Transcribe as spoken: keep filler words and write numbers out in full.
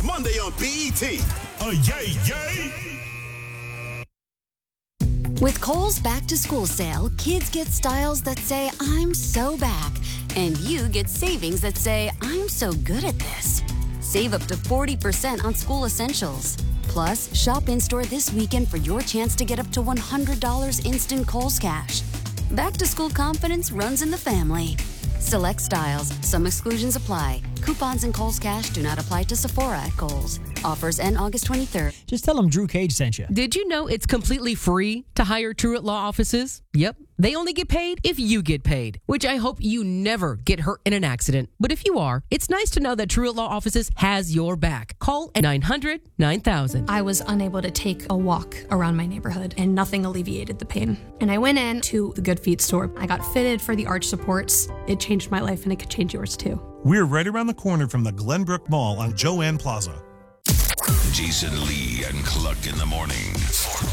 Monday on B E T. Oh, yay, yay! With Kohl's Back to School sale, kids get styles that say, I'm so back. And you get savings that say, I'm so good at this. Save up to forty percent on school essentials. Plus, shop in-store this weekend for your chance to get up to one hundred dollars instant Kohl's cash. Back to school confidence runs in the family. Select styles. Some exclusions apply. Coupons and Kohl's Cash do not apply to Sephora at Kohl's. Offers end August twenty-third. Just tell them Drew Cage sent you. Did you know it's completely free to hire Truett Law offices? Yep. They only get paid if you get paid, which I hope you never get hurt in an accident. But if you are, it's nice to know that Truett Law offices has your back. Call at nine hundred nine thousand. I was unable to take a walk around my neighborhood, and nothing alleviated the pain. And I went in to the Good Feet store. I got fitted for the arch supports. It changed my life, and it could change yours too. We're right around the corner from the Glenbrook Mall on Joanne Plaza. Jason Lee and Cluck in the morning.